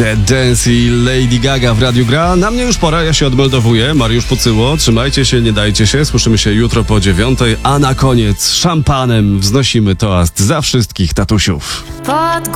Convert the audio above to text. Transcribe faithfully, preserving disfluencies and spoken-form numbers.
Dead Dance i Lady Gaga w Radiu Gra. Na mnie już pora, ja się odmeldowuję. Mariusz Pucyło, trzymajcie się, nie dajcie się. Słyszymy się jutro po dziewiątej, a na koniec szampanem wznosimy toast za wszystkich tatusiów.